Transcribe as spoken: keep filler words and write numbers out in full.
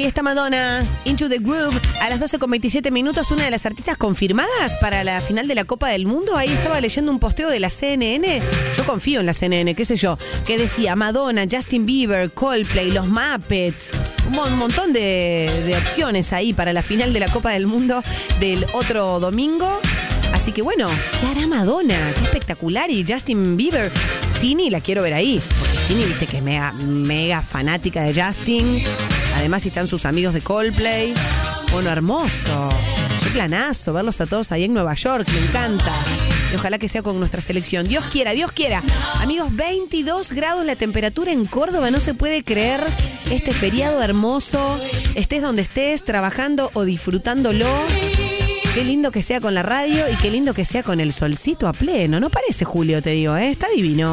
Ahí está Madonna, Into the Groove, a las doce con veintisiete minutos, una de las artistas confirmadas para la final de la Copa del Mundo. Ahí estaba leyendo un posteo de la C N N. Yo confío en la C N N, qué sé yo, que decía Madonna, Justin Bieber, Coldplay, los Muppets. Un, mon- un montón de, de opciones ahí para la final de la Copa del Mundo del otro domingo. Así que bueno, ¿qué hará Madonna? Qué espectacular. Y Justin Bieber, Tini la quiero ver ahí. Porque Tini, viste que es mega, mega fanática de Justin. Además están sus amigos de Coldplay. Bueno, hermoso. Qué planazo verlos a todos ahí en Nueva York. Me encanta. Y ojalá que sea con nuestra selección. Dios quiera, Dios quiera. Amigos, veintidós grados la temperatura en Córdoba. No se puede creer este feriado hermoso. Estés donde estés, trabajando o disfrutándolo. Qué lindo que sea con la radio y qué lindo que sea con el solcito a pleno. No parece Julio, te digo, ¿eh? Está divino.